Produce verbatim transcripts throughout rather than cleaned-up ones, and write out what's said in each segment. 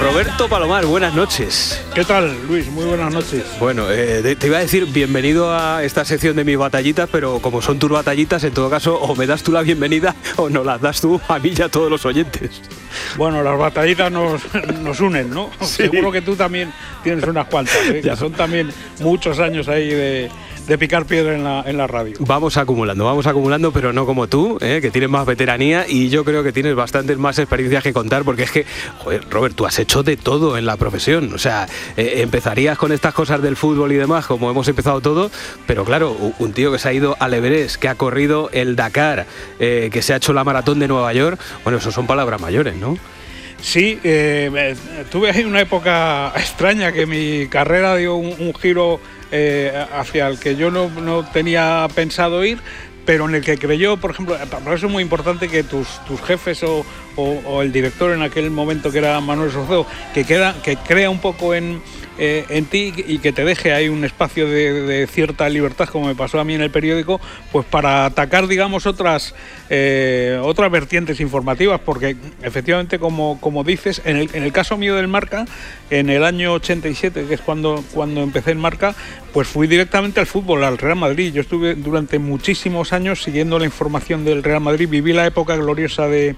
Roberto Palomar, buenas noches. ¿Qué tal, Luis? Muy buenas noches. Bueno, eh, te iba a decir bienvenido a esta sección de mis batallitas, pero como son tus batallitas, en todo caso, o me das tú la bienvenida o nos las das tú a mí y a todos los oyentes. Bueno, las batallitas nos, nos unen, ¿no? Sí. Seguro que tú también tienes unas cuantas, ¿eh? Que son también muchos años ahí de, de picar piedra en la, en la radio. Vamos acumulando, vamos acumulando, pero no como tú, ¿eh? Que tienes más veteranía y yo creo que tienes bastantes más experiencias que contar, porque es que, joder, Robert, tú has hecho de todo en la profesión. O sea, eh, empezarías con estas cosas del fútbol y demás, como hemos empezado todo, pero claro, un tío que se ha ido al Everest, que ha corrido el Dakar, eh, que se ha hecho la maratón de Nueva York, bueno, eso son palabras mayores, ¿no? Sí, eh, tuve ahí una época extraña que mi carrera dio un, un giro eh, hacia el que yo no, no tenía pensado ir, pero en el que creyó, por ejemplo, para eso es muy importante que tus, tus jefes o, o, o el director en aquel momento, que era Manuel Soceo, que, queda, que crea un poco en, eh, en ti y que te deje ahí un espacio de, de cierta libertad, como me pasó a mí en el periódico, pues para atacar, digamos, otras, eh, otras vertientes informativas, porque efectivamente, como, como dices, en el, en el caso mío del Marca, en el año ochenta y siete, que es cuando, cuando empecé en Marca, pues fui directamente al fútbol, al Real Madrid. Yo estuve durante muchísimos años siguiendo la información del Real Madrid, viví la época gloriosa de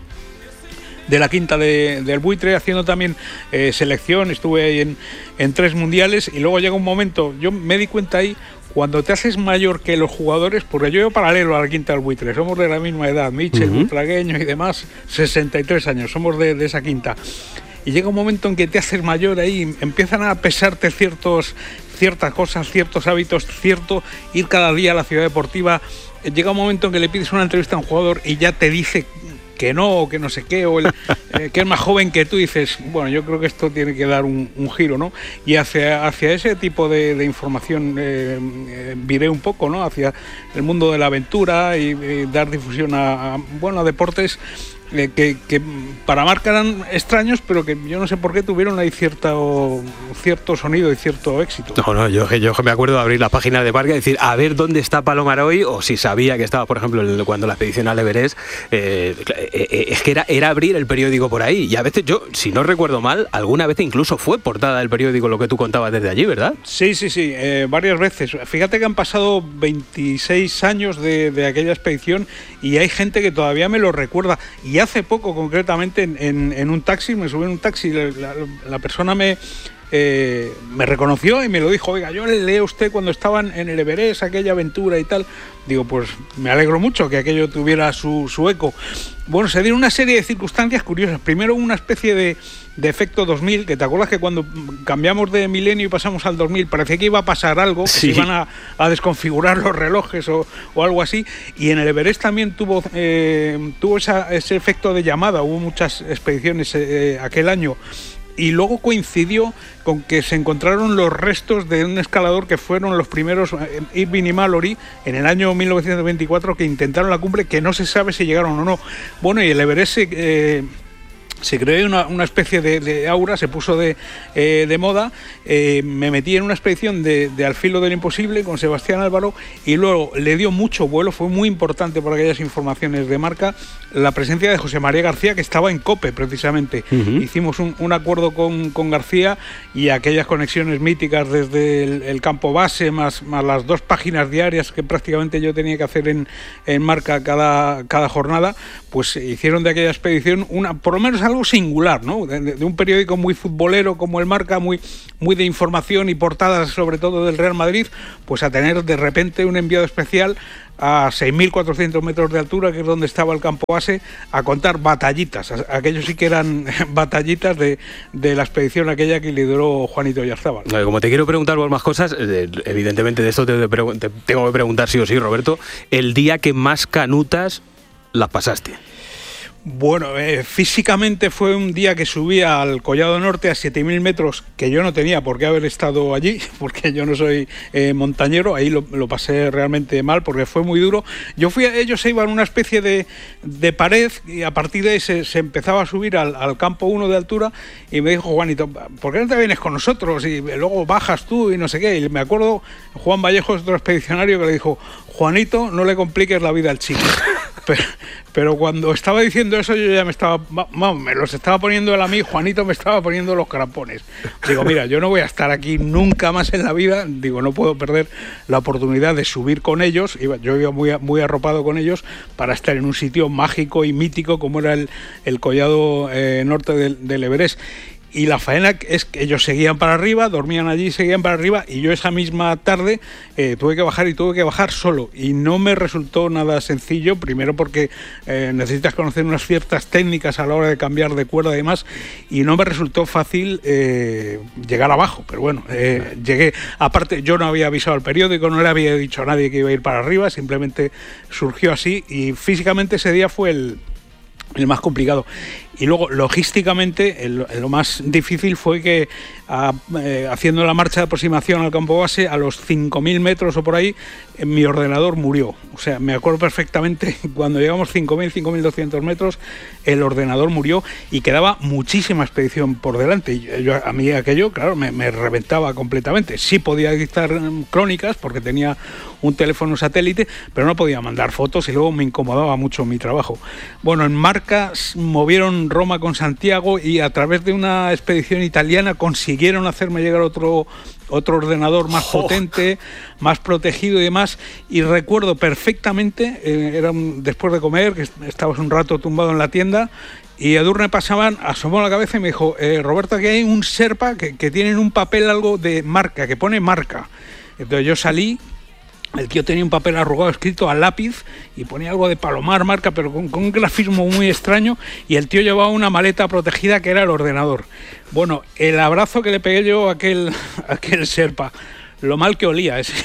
de la quinta de, del Buitre, haciendo también eh, selección, estuve ahí en, en tres mundiales, y luego llega un momento, yo me di cuenta ahí, cuando te haces mayor que los jugadores, porque yo veo paralelo a la quinta del Buitre, somos de la misma edad, Michel, uh-huh. Butragueño y demás, sesenta y tres años, somos de, de esa quinta, y llega un momento en que te haces mayor ahí, empiezan a pesarte ciertos, ciertas cosas, ciertos hábitos, cierto ir cada día a la ciudad deportiva, llega un momento en que le pides una entrevista a un jugador y ya te dice que no, o que no sé qué, o el, eh, que es más joven que tú, y dices, bueno, yo creo que esto tiene que dar un, un giro, ¿no? Y hacia, hacia ese tipo de, de información eh, eh, viré un poco, ¿no? Hacia el mundo de la aventura y, y dar difusión a, a, bueno, a deportes eh, que, que para Marca eran extraños, pero que yo no sé por qué tuvieron ahí cierto, cierto sonido y cierto éxito. No, no, yo, yo me acuerdo de abrir la página de Marca y decir, a ver dónde está Palomar hoy, o si sabía que estaba, por ejemplo, el, cuando la expedición al Everest, eh, eh, es que era, era abrir el periódico por ahí, y a veces yo, si no recuerdo mal, alguna vez incluso fue portada del periódico lo que tú contabas desde allí, ¿verdad? Sí, sí, sí, eh, varias veces. Fíjate que han pasado veintiséis años de, de aquella expedición y hay gente que todavía me lo recuerda, y hace poco concretamente en, en, en un taxi, me subí en un taxi, la, la, la persona me... Eh, me reconoció y me lo dijo, oiga, yo le leí a usted cuando estaban en el Everest, aquella aventura y tal. Digo, pues me alegro mucho que aquello tuviera su, su eco. Bueno, se dieron una serie de circunstancias curiosas. Primero, una especie de, de efecto dos mil, que te acuerdas que cuando cambiamos de milenio y pasamos al dos mil parecía que iba a pasar algo, sí. Que se iban a, a desconfigurar los relojes o, o algo así, y en el Everest también tuvo, eh, tuvo esa, ese efecto de llamada. Hubo muchas expediciones eh, aquel año. Y luego coincidió con que se encontraron los restos de un escalador que fueron los primeros, eh, Irving y Mallory, en el año mil novecientos veinticuatro, que intentaron la cumbre, que no se sabe si llegaron o no. Bueno, y el Everest se, eh, se creó una, una especie de, de aura, se puso de, eh, de moda. Eh, me metí en una expedición de, de Al filo del imposible con Sebastián Álvaro, y luego le dio mucho vuelo, fue muy importante por aquellas informaciones de Marca, la presencia de José María García, que estaba en COPE precisamente. Uh-huh. Hicimos un, un acuerdo con, con García, y aquellas conexiones míticas desde el, el campo base, más, más las dos páginas diarias que prácticamente yo tenía que hacer en, en Marca cada, cada jornada, pues hicieron de aquella expedición una, por lo menos algo singular, ¿no? De, de un periódico muy futbolero como el Marca, muy, muy de información y portadas sobre todo del Real Madrid, pues a tener de repente un enviado especial a seis mil cuatrocientos metros de altura, que es donde estaba el campo base, a contar batallitas. Aquellos sí que eran batallitas de, de la expedición aquella que lideró Juanito Oyarzábal. Como te quiero preguntar por más cosas, evidentemente de esto te, te tengo que preguntar sí o sí, Roberto, el día que más canutas las pasaste. Bueno, eh, físicamente fue un día que subía al Collado Norte a siete mil metros, que yo no tenía por qué haber estado allí, porque yo no soy eh, montañero. Ahí lo, lo pasé realmente mal, porque fue muy duro. Yo fui a ellos, se iban a una especie de, de pared, y a partir de ahí se, se empezaba a subir al, al campo uno de altura, y me dijo Juanito, ¿por qué no te vienes con nosotros? Y luego bajas tú y no sé qué. Y me acuerdo, Juan Vallejo, otro expedicionario, que le dijo, Juanito, no le compliques la vida al chico. pero, pero cuando estaba diciendo eso yo ya me estaba, vamos, me los estaba poniendo él a mí, Juanito me estaba poniendo los crampones. Digo, mira, yo no voy a estar aquí nunca más en la vida, digo, no puedo perder la oportunidad de subir con ellos, yo iba muy, muy arropado con ellos para estar en un sitio mágico y mítico como era el, el collado eh, norte del, del Everest. Y la faena es que ellos seguían para arriba, dormían allí, seguían para arriba, y yo esa misma tarde eh, tuve que bajar y tuve que bajar solo. Y no me resultó nada sencillo, primero porque eh, necesitas conocer unas ciertas técnicas a la hora de cambiar de cuerda y demás, y no me resultó fácil eh, llegar abajo. Pero bueno, eh, llegué. Aparte, yo no había avisado al periódico, no le había dicho a nadie que iba a ir para arriba, simplemente surgió así, y físicamente ese día fue el, el más complicado. Y luego, logísticamente, el, lo más difícil fue que, a, eh, haciendo la marcha de aproximación al campo base, a los cinco mil metros o por ahí, eh, mi ordenador murió. O sea, me acuerdo perfectamente, cuando llegamos cinco mil, cinco mil doscientos metros, el ordenador murió y quedaba muchísima expedición por delante. Y yo, a mí aquello, claro, me, me reventaba completamente. Sí podía dictar crónicas, porque tenía un teléfono satélite, pero no podía mandar fotos y luego me incomodaba mucho mi trabajo. Bueno, en Marca movieron Roma con Santiago y a través de una expedición italiana consiguieron hacerme llegar otro otro ordenador más oh. potente, más protegido y demás, y recuerdo perfectamente, eh, era un, después de comer, que estabas un rato tumbado en la tienda, y Edurne Pasaban asomó la cabeza y me dijo, eh, Roberto, aquí hay un Sherpa que, que tiene en un papel algo de marca, que pone marca. Entonces yo salí. El tío tenía un papel arrugado escrito a lápiz y ponía algo de Palomar marca, pero con, con un grafismo muy extraño, y el tío llevaba una maleta protegida que era el ordenador. Bueno, el abrazo que le pegué yo a aquel, a aquel Sherpa, lo mal que olía ese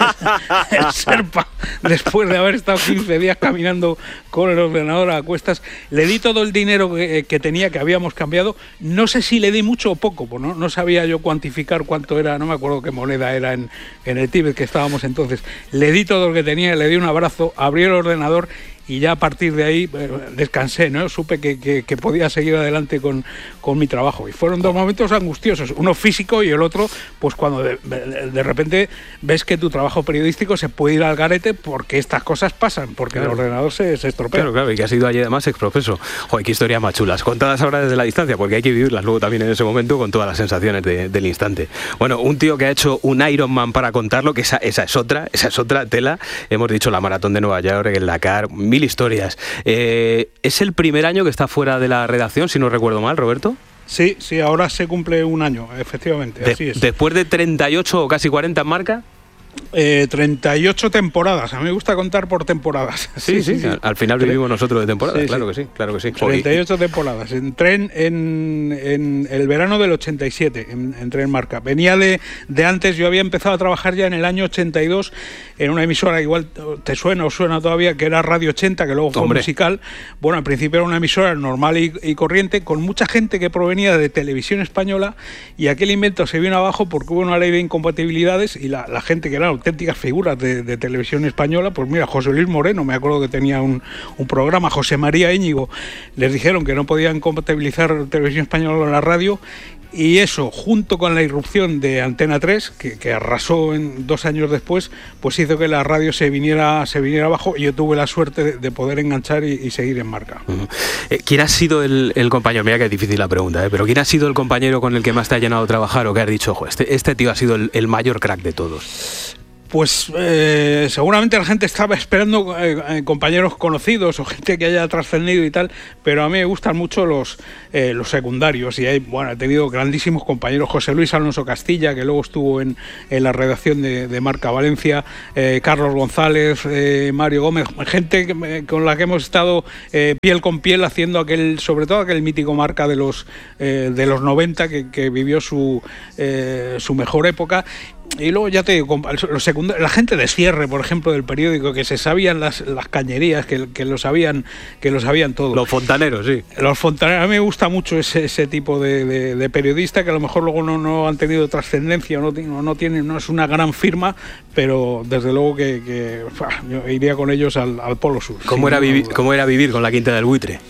el Sherpa, después de haber estado quince días caminando con el ordenador a cuestas. Le di todo el dinero que, que tenía, que habíamos cambiado. No sé si le di mucho o poco, pues no, no sabía yo cuantificar cuánto era, no me acuerdo qué moneda era en, en el Tíbet que estábamos entonces. Le di todo lo que tenía, le di un abrazo, abrí el ordenador y ya a partir de ahí eh, descansé, ¿no? Supe que, que, que podía seguir adelante con, con mi trabajo. Y fueron dos momentos angustiosos, uno físico y el otro, pues cuando de, de, de repente ves que tu trabajo periodístico se puede ir al garete porque estas cosas pasan, porque claro. El ordenador se, se estropea. Claro, claro, y que ha sido allí además exprofeso. Joder, qué historias más chulas, contadas ahora desde la distancia, porque hay que vivirlas luego también en ese momento con todas las sensaciones de, del instante. Bueno, un tío que ha hecho un Ironman para contarlo, que esa, esa es otra, esa es otra tela. Hemos dicho la maratón de Nueva York, el Dakar, mil historias. Eh, ¿Es el primer año que está fuera de la redacción, si no recuerdo mal, Roberto? Sí, sí, ahora se cumple un año, efectivamente, de, así es. Después de treinta y ocho o casi cuarenta en Marca. Eh, treinta y ocho temporadas, a mí me gusta contar por temporadas. Sí, sí, sí, sí. Al, al final vivimos nosotros de temporadas, sí, claro sí. que sí, claro que sí. treinta y ocho temporadas, entré en, en, en el verano del ochenta y siete, en, entré en Marca. Venía de, de antes, yo había empezado a trabajar ya en el año ochenta y dos en una emisora, igual te suena o suena todavía, que era Radio ochenta, que luego fue Hombre. musical. Bueno, al principio era una emisora normal y, y corriente, con mucha gente que provenía de Televisión Española, y aquel invento se vino abajo porque hubo una ley de incompatibilidades y la, la gente que eran auténticas figuras de, de Televisión Española, pues mira, José Luis Moreno, me acuerdo que tenía un, un programa, José María Íñigo, les dijeron que no podían compatibilizar Televisión Española con la radio, y eso, junto con la irrupción de Antena tres, que, que arrasó en dos años después, pues hizo que la radio se viniera, se viniera abajo, y yo tuve la suerte de, de poder enganchar y, y seguir en Marca. Uh-huh. eh, ¿Quién ha sido el, el compañero? Mira que es difícil la pregunta, ¿eh? Pero ¿quién ha sido el compañero con el que más te ha llenado de trabajar, o que has dicho, ojo, este, este tío ha sido el, el mayor crack de todos? Pues eh, seguramente la gente estaba esperando eh, compañeros conocidos o gente que haya trascendido y tal, pero a mí me gustan mucho los, eh, los secundarios, y hay, bueno, he tenido grandísimos compañeros. José Luis Alonso Castilla, que luego estuvo en, en la redacción de, de Marca Valencia, eh, Carlos González, eh, Mario Gómez, gente que, con la que hemos estado eh, piel con piel haciendo aquel, sobre todo aquel mítico Marca de los, eh, de los noventa, que, que vivió su, eh, su mejor época. Y luego ya te digo, los secundarios, la gente de cierre, por ejemplo, del periódico, que se sabían las, las cañerías, que, que lo sabían, que lo sabían todo. Los fontaneros, sí. Los fontaneros, a mí me gusta mucho ese, ese tipo de, de, de periodista, que a lo mejor luego no, no han tenido trascendencia, o no, no tienen, no es una gran firma, pero desde luego que, que yo iría con ellos al, al Polo Sur. ¿Cómo era, vivi- ¿Cómo era vivir con la Quinta del Buitre?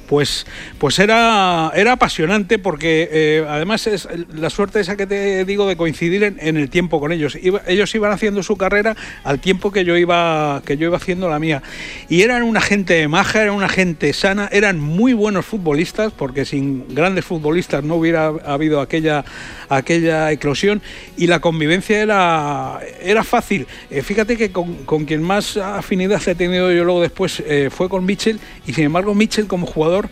pues, pues era, era apasionante porque eh, además es la suerte esa que te digo de coincidir en, en el tiempo con ellos. Iba, ellos iban haciendo su carrera al tiempo que yo iba que yo iba haciendo la mía. Y eran una gente maja, eran una gente sana, eran muy buenos futbolistas, porque sin grandes futbolistas no hubiera habido aquella, aquella eclosión, y la convivencia era, era fácil. Eh, fíjate que con, con quien más afinidad he tenido yo luego después eh, fue con Mitchell, y sin embargo Mitchell como jugador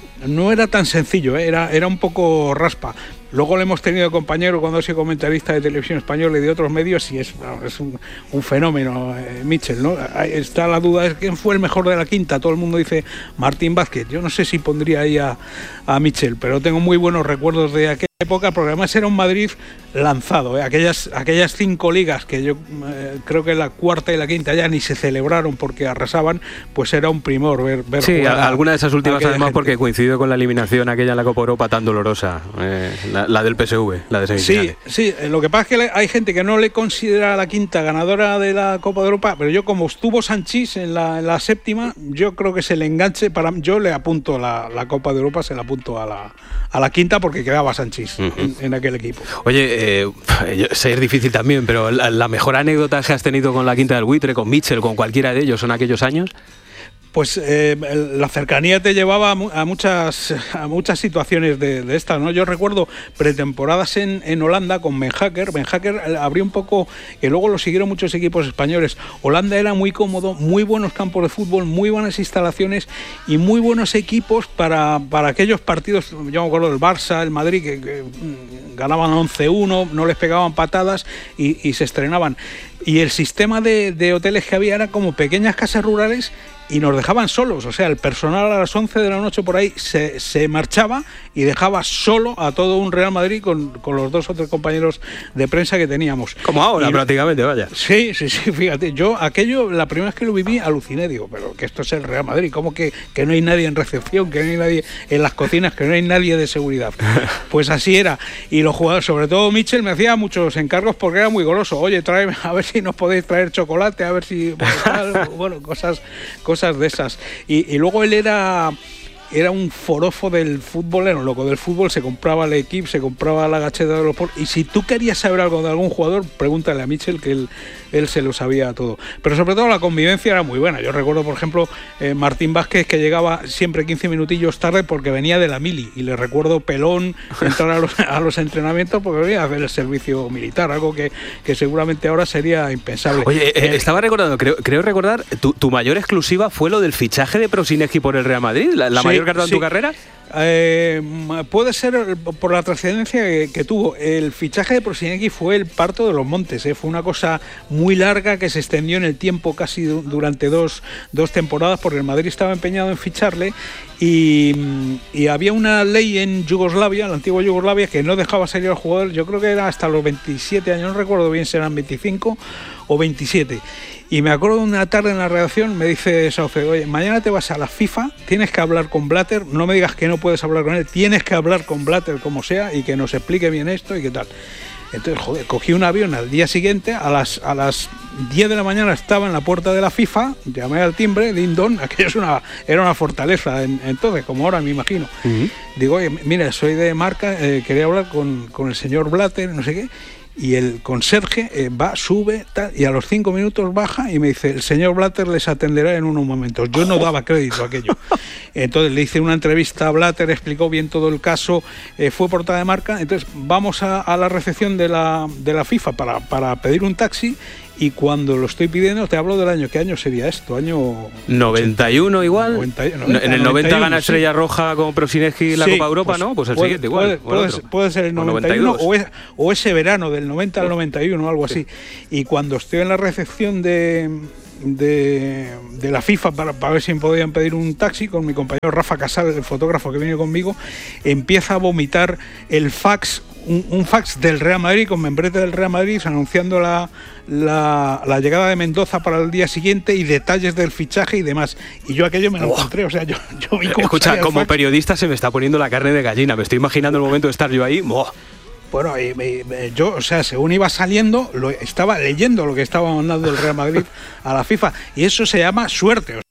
no era tan sencillo, ¿eh? era, era un poco raspa. Luego le hemos tenido compañero cuando ha sido comentarista de televisión española y de otros medios, y es, es un, un fenómeno, eh, Mitchell, ¿no? Está la duda de quién fue el mejor de la quinta. Todo el mundo dice Martín Vázquez. Yo no sé si pondría ahí a, a Mitchell, pero tengo muy buenos recuerdos de aquella época, porque además era un Madrid lanzado, ¿eh? aquellas, aquellas cinco ligas que yo eh, creo que la cuarta y la quinta ya ni se celebraron porque arrasaban, pues era un primor ver, ver sí, jugar a, alguna de esas últimas además gente. Porque coincidió con la eliminación aquella en la Copa Europa tan dolorosa, eh, la, la del P S V, la de semifinales. Sí, sí, lo que pasa es que hay gente que no le considera la quinta ganadora de la Copa de Europa, pero yo, como estuvo Sanchís en la, en la séptima, yo creo que se le enganche, para yo le apunto la, la Copa de Europa, se la apunto a la, a la quinta, porque quedaba Sanchís uh-huh. en, en aquel equipo. Oye, eh, sé es difícil también, pero la, la mejor anécdota que has tenido con la quinta del Buitre, con Mitchell, con cualquiera de ellos, son aquellos años. Pues eh, la cercanía te llevaba a muchas a muchas situaciones de, de estas, ¿no? Yo recuerdo pretemporadas en, en Holanda con Ben Hacker. Ben Hacker abrió un poco, que luego lo siguieron muchos equipos españoles. Holanda era muy cómodo, muy buenos campos de fútbol, muy buenas instalaciones y muy buenos equipos para, para aquellos partidos. Yo me acuerdo del Barça, el Madrid, que, que ganaban once uno, no les pegaban patadas y, y se estrenaban. Y el sistema de, de hoteles que había era como pequeñas casas rurales, y nos dejaban solos, o sea, el personal a las once de la noche por ahí se, se marchaba y dejaba solo a todo un Real Madrid con, con los dos o tres compañeros de prensa que teníamos. Como ahora, y, prácticamente, vaya. Sí, sí, sí, fíjate, yo aquello, la primera vez que lo viví, aluciné, digo, pero que esto es el Real Madrid, ¿cómo que, que no hay nadie en recepción, que no hay nadie en las cocinas, que no hay nadie de seguridad? Pues así era, y los jugadores, sobre todo Mitchell, me hacía muchos encargos porque era muy goloso. Oye, tráeme, a ver si nos podéis traer chocolate, a ver si, bueno, tal, bueno cosas, cosas de esas. Y, y luego él era era un forofo del fútbol, era un loco del fútbol, se compraba el equipo, se compraba la gacheta de los por... y si tú querías saber algo de algún jugador, pregúntale a Mitchell, que él, él se lo sabía todo. Pero sobre todo la convivencia era muy buena. Yo recuerdo, por ejemplo, eh, Martín Vázquez, que llegaba siempre quince minutillos tarde porque venía de la mili, y le recuerdo pelón entrar a los, a los entrenamientos porque venía a hacer el servicio militar, algo que, que seguramente ahora sería impensable. Oye, eh, eh, estaba recordando, creo, creo recordar, tu, tu mayor exclusiva fue lo del fichaje de Prosinecki por el Real Madrid, la, la sí, mayor carta sí. en tu carrera. Eh, puede ser por la trascendencia que, que tuvo. El fichaje de Prosinecki fue el parto de los montes, ¿eh? Fue una cosa muy larga que se extendió en el tiempo, casi durante dos, dos temporadas, porque el Madrid estaba empeñado en ficharle, y, y había una ley en Yugoslavia, la antigua Yugoslavia, que no dejaba salir al jugador. Yo creo que era hasta los veintisiete años, no recuerdo bien si eran veinticinco o veintisiete. Y me acuerdo de una tarde en la redacción, me dice Sauce, oye, mañana te vas a la FIFA, tienes que hablar con Blatter, no me digas que no puedes hablar con él, tienes que hablar con Blatter como sea y que nos explique bien esto y qué tal. Entonces, joder, cogí un avión al día siguiente, a las a las diez de la mañana estaba en la puerta de la FIFA, llamé al timbre, din don, aquello es una, era una fortaleza en, entonces, como ahora me imagino. Uh-huh. Digo, oye, mira, soy de Marca, eh, quería hablar con, con el señor Blatter, no sé qué. Y el conserje eh, va, sube, tal, y a los cinco minutos baja y me dice, el señor Blatter les atenderá en unos momentos. Yo no daba crédito a aquello. Entonces le hice una entrevista a Blatter, explicó bien todo el caso, eh, fue portada de Marca. Entonces vamos a, a la recepción de la, de la FIFA para, para pedir un taxi, y cuando lo estoy pidiendo te hablo del año. ¿Qué año sería esto? Año noventa y uno igual. noventa, noventa, en el noventa noventa y uno, gana Estrella sí. Roja con Prosinecki la sí, Copa Europa, pues, ¿no? Pues el puede, siguiente igual. Puede, puede, puede ser el noventa y uno o, es, o ese verano del noventa al noventa y uno, algo así. Sí. Y cuando estoy en la recepción de de, de la FIFA para, para ver si me podían pedir un taxi, con mi compañero Rafa Casal, el fotógrafo que viene conmigo, empieza a vomitar el fax, un, un fax del Real Madrid, con membrete del Real Madrid, anunciando la, la, la llegada de Mendoza para el día siguiente y detalles del fichaje y demás. Y yo aquello me lo oh. encontré, o sea, yo, yo vi cómo Escucha, como periodista se me está poniendo la carne de gallina, me estoy imaginando el momento de estar yo ahí. Oh. Bueno, y, y, yo, o sea, según iba saliendo, lo, estaba leyendo lo que estaba mandando el Real Madrid a la FIFA, y eso se llama suerte. O sea,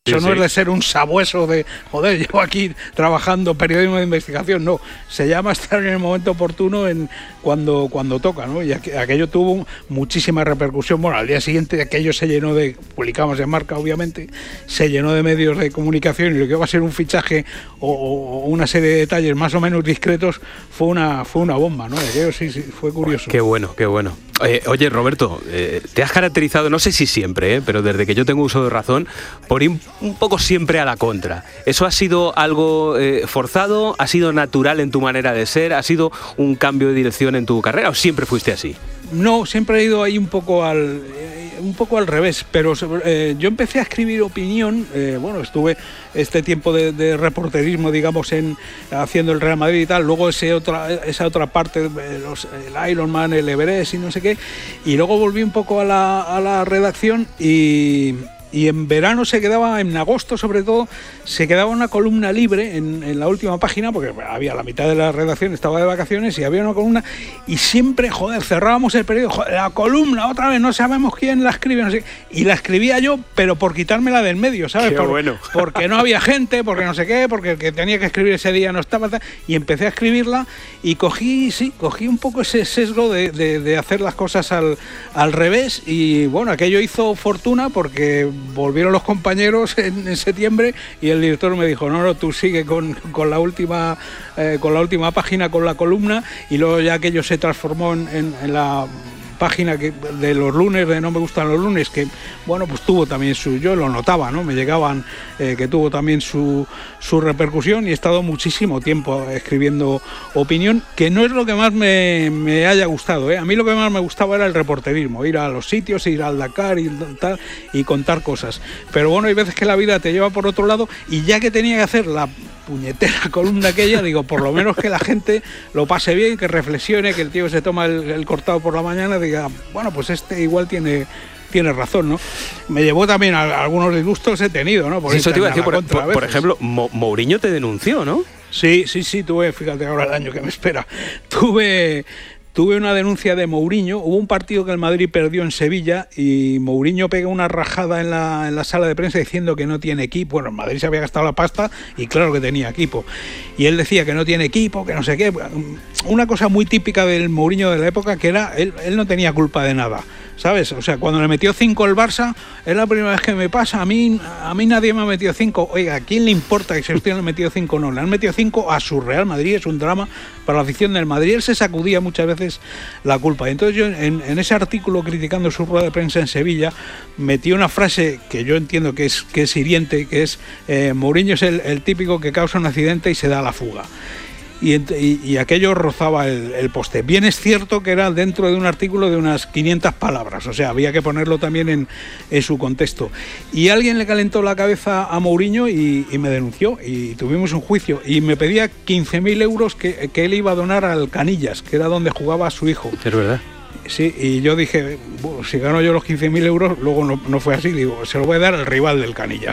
Eso sí, no sí. es de ser un sabueso de, joder, llevo aquí trabajando periodismo de investigación, no. Se llama estar en el momento oportuno en cuando, cuando toca, ¿no? Y aquello tuvo muchísima repercusión. Bueno, al día siguiente aquello se llenó de, publicamos en Marca, obviamente, se llenó de medios de comunicación, y lo que va a ser un fichaje o, o una serie de detalles más o menos discretos fue una, fue una bomba, ¿no? Aquello sí, sí, fue curioso. Qué bueno, qué bueno. Eh, oye, Roberto, eh, te has caracterizado, no sé si siempre, eh, pero desde que yo tengo uso de razón, por ir un poco siempre a la contra. ¿Eso ha sido algo eh, forzado? ¿Ha sido natural en tu manera de ser? ¿Ha sido un cambio de dirección en tu carrera o siempre fuiste así? No, siempre he ido ahí un poco al... un poco al revés, pero eh, yo empecé a escribir opinión, eh, bueno, estuve este tiempo de, de reporterismo, digamos, en haciendo el Real Madrid y tal, luego ese otra, esa otra parte, los, el Ironman, el Everest y no sé qué, y luego volví un poco a la, a la redacción y... y en verano se quedaba, en agosto sobre todo, se quedaba una columna libre en, en la última página, porque había la mitad de la redacción, estaba de vacaciones y había una columna, y siempre, joder, cerrábamos el periódico, joder, la columna, otra vez, no sabemos quién la escribe, no sé, y la escribía yo, pero por quitármela del medio, ¿sabes? Qué por, bueno. Porque no había gente, porque no sé qué, porque el que tenía que escribir ese día no estaba, y empecé a escribirla, y cogí, sí, cogí un poco ese sesgo de, de, de hacer las cosas al, al revés, y bueno, aquello hizo fortuna, porque volvieron los compañeros en, en septiembre y el director me dijo, no, no, tú sigue con, con la última eh, con la última página, con la columna, y luego ya aquello se transformó en, en, en la página que, de los lunes, de No me gustan los lunes, que bueno, pues tuvo también su, yo lo notaba, ¿no? Me llegaban eh, que tuvo también su, su repercusión, y he estado muchísimo tiempo escribiendo opinión, que no es lo que más me, me haya gustado, ¿eh? A mí lo que más me gustaba era el reporterismo, ir a los sitios, ir al Dakar y tal, y contar cosas. Pero bueno, hay veces que la vida te lleva por otro lado, y ya que tenía que hacer la puñetera columna aquella, digo, por lo menos que la gente lo pase bien, que reflexione, que el tío se toma el, el cortado por la mañana, diga, bueno, pues este igual tiene tiene razón, ¿no? Me llevó también a, a algunos disgustos, he tenido, ¿no? Por sí, eso te iba a decir, por, por, por ejemplo, Mo, Mourinho te denunció, ¿no? Sí, sí, sí, tuve, fíjate ahora el año que me espera, tuve... Tuve una denuncia de Mourinho. Hubo un partido que el Madrid perdió en Sevilla y Mourinho pega una rajada en la, en la sala de prensa diciendo que no tiene equipo. Bueno, el Madrid se había gastado la pasta y claro que tenía equipo. Y él decía que no tiene equipo, que no sé qué. Una cosa muy típica del Mourinho de la época, que era, él, él no tenía culpa de nada, ¿sabes? O sea, cuando le metió cinco el Barça, es la primera vez que me pasa, a mí, a mí nadie me ha metido cinco. Oiga, ¿a quién le importa que si usted le ha metido cinco o no? Le han metido cinco a su Real Madrid, es un drama para la afición del Madrid. Él se sacudía muchas veces la culpa. Entonces yo en, en ese artículo criticando su rueda de prensa en Sevilla metí una frase que yo entiendo que es, que es hiriente, que es eh, Mourinho es el, el típico que causa un accidente y se da la fuga. Y, y, y aquello rozaba el, el poste. Bien es cierto que era dentro de un artículo de unas quinientas palabras, o sea, había que ponerlo también en, en su contexto. Y alguien le calentó la cabeza a Mourinho y, y me denunció, y tuvimos un juicio, y me pedía quince mil euros que, que él iba a donar al Canillas, que era donde jugaba su hijo. Es verdad. Sí, y yo dije, bueno, si gano yo los quince mil euros, luego no, no fue así, digo, se lo voy a dar al rival del Canillas.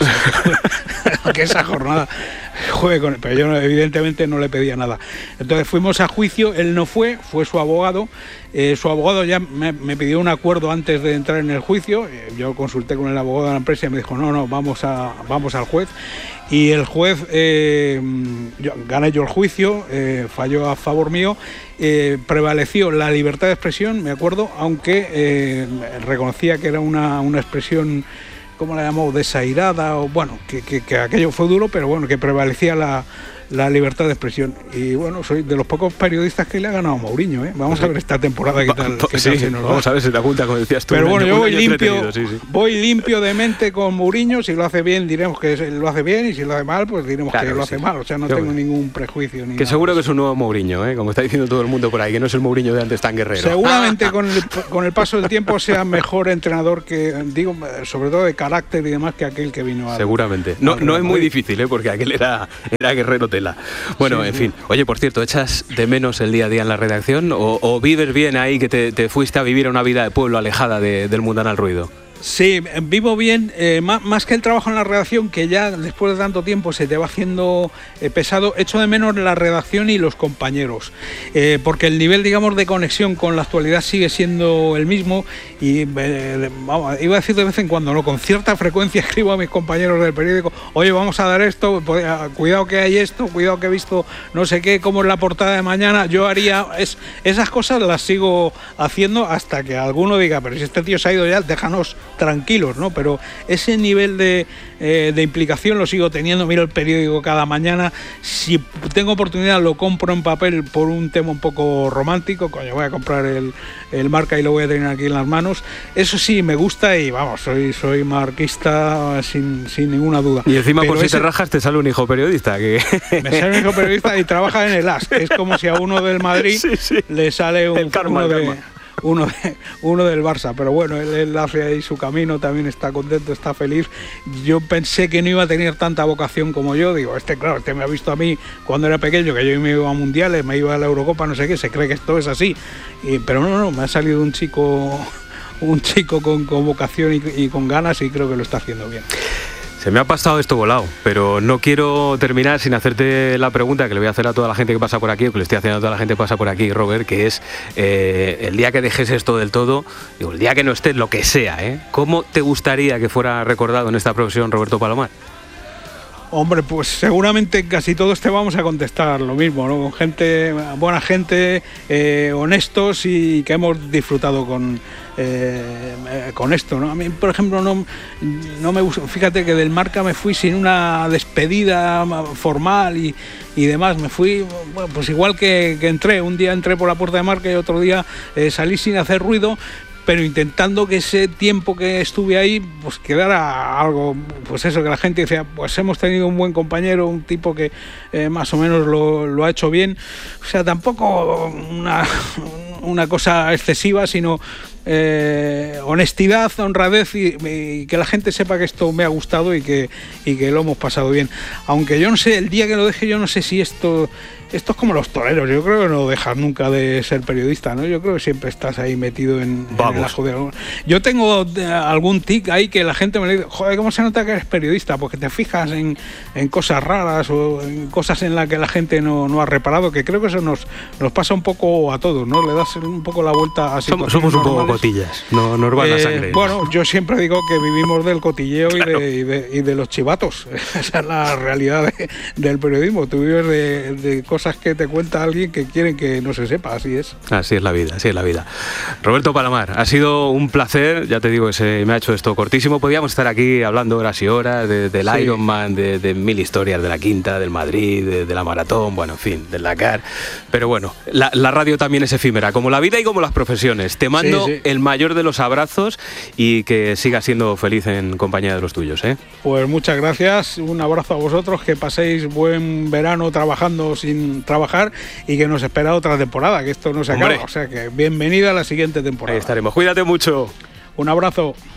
Que esa jornada juegue con él, pero yo evidentemente no le pedía nada. Entonces fuimos a juicio, él no fue, fue su abogado. Eh, su abogado ya me, me pidió un acuerdo antes de entrar en el juicio. Eh, yo consulté con el abogado de la empresa y me dijo, no, no, vamos, a, vamos al juez. Y el juez, eh, yo, gané yo el juicio, eh, falló a favor mío, eh, prevaleció la libertad de expresión, me acuerdo, aunque eh, reconocía que era una, una expresión, ¿cómo la llamó?, desairada, o bueno, que, que, que aquello fue duro, pero bueno, que prevalecía la, la libertad de expresión. Y bueno, soy de los pocos periodistas que le ha ganado a Mourinho, ¿eh? Vamos a ver esta temporada qué tal, qué sí, tal se nos vamos da. a ver si te apunta, como decías tú. Pero bueno, yo voy limpio, sí, sí. voy limpio de mente con Mourinho. Si lo hace bien, diremos que lo hace bien, y si lo hace mal, pues diremos claro que, que lo hace sí. mal. O sea, no Pero tengo bueno. ningún prejuicio. Ni que nada seguro más. que es un nuevo Mourinho, ¿eh? Como está diciendo todo el mundo por ahí, que no es el Mourinho de antes tan guerrero. Seguramente ah, ah. Con, el, con el paso del tiempo sea mejor entrenador, que digo, sobre todo de carácter y demás, que aquel que vino a. Seguramente. No, no es muy difícil, ¿eh? Porque aquel era, era guerrero tela. Bueno, sí, en fin. Oye, por cierto, ¿echas de menos el día a día en la redacción o, o vives bien ahí, que te, te fuiste a vivir una vida de pueblo alejada de, del mundanal ruido? Sí, vivo bien, eh, más, más que el trabajo en la redacción, que ya después de tanto tiempo se te va haciendo eh, pesado, echo de menos la redacción y los compañeros, eh, porque el nivel, digamos, de conexión con la actualidad sigue siendo el mismo y eh, vamos, iba a decir de vez en cuando, no, con cierta frecuencia escribo a mis compañeros del periódico, oye, vamos a dar esto, cuidado que hay esto, cuidado que he visto no sé qué, cómo es la portada de mañana, yo haría, es, esas cosas las sigo haciendo hasta que alguno diga, pero si este tío se ha ido ya, déjanos tranquilos, ¿no? Pero ese nivel de, eh, de implicación lo sigo teniendo. Miro el periódico cada mañana, si tengo oportunidad lo compro en papel por un tema un poco romántico, coño, voy a comprar el, el Marca y lo voy a tener aquí en las manos. Eso sí me gusta y vamos, soy, soy marquista sin, sin ninguna duda. Y encima pero por si ese, te rajas te sale un hijo periodista que... me sale un hijo periodista y trabaja en el A S, que es como si a uno del Madrid sí, sí. le sale un, el karma, uno el de... karma. Uno, de, uno del Barça, pero bueno, él, él hace ahí su camino, también está contento, está feliz. Yo pensé que no iba a tener tanta vocación como yo, digo, este claro, este me ha visto a mí cuando era pequeño, que yo me iba a mundiales, me iba a la Eurocopa, no sé qué, se cree que esto es así, y, pero no, no, me ha salido un chico, un chico con, con vocación y, y con ganas y creo que lo está haciendo bien. Se me ha pasado esto volado, pero no quiero terminar sin hacerte la pregunta que le voy a hacer a toda la gente que pasa por aquí, o que le estoy haciendo a toda la gente que pasa por aquí, Robert, que es eh, el día que dejes esto del todo, digo, el día que no estés, lo que sea, ¿eh? ¿Cómo te gustaría que fuera recordado en esta profesión Roberto Palomar? Hombre, pues seguramente casi todos te vamos a contestar lo mismo, ¿no? Con gente, buena gente, eh, honestos y que hemos disfrutado con, eh, con esto, ¿no? A mí, por ejemplo, no, no me gusta, fíjate que del Marca me fui sin una despedida formal y, y demás, me fui, bueno, pues igual que, que entré, un día entré por la puerta de Marca y otro día eh, salí sin hacer ruido, pero intentando que ese tiempo que estuve ahí pues quedara algo, pues eso, que la gente decía, pues hemos tenido un buen compañero, un tipo que eh, más o menos lo, lo ha hecho bien, o sea, tampoco una, una cosa excesiva, sino eh, honestidad, honradez y, y que la gente sepa que esto me ha gustado y que, y que lo hemos pasado bien, aunque yo no sé, el día que lo deje yo no sé si esto... Esto es como los toreros, yo creo que no dejas nunca de ser periodista, ¿no? Yo creo que siempre estás ahí metido en, en el ajo de... Yo tengo algún tic ahí que la gente me dice, joder, ¿cómo se nota que eres periodista? Porque te fijas en, en cosas raras o en cosas en las que la gente no, no ha reparado, que creo que eso nos, nos pasa un poco a todos, ¿no? Le das un poco la vuelta a situaciones Somos un poco cotillas, no nos van eh, la sangre. Bueno, yo siempre digo que vivimos del cotilleo claro. y, de, y, de, y de los chivatos. Esa es la realidad de, del periodismo. Tú vives de, de cosas cosas que te cuenta alguien que quieren que no se sepa, así es. Así es la vida, así es la vida. Roberto Palomar, ha sido un placer, ya te digo que se me ha hecho esto cortísimo, podíamos estar aquí hablando horas y horas de, del sí. Ironman, de, de mil historias, de la Quinta, del Madrid, de, de la Maratón, bueno, en fin, del Dakar, pero bueno, la, la radio también es efímera, como la vida y como las profesiones. Te mando sí, sí. el mayor de los abrazos y que sigas siendo feliz en compañía de los tuyos, ¿eh? Pues muchas gracias, un abrazo a vosotros, que paséis buen verano trabajando sin trabajar y que nos espera otra temporada, que esto no se acaba. Hombre. O sea que bienvenida a la siguiente temporada. Ahí estaremos. Cuídate mucho. Un abrazo.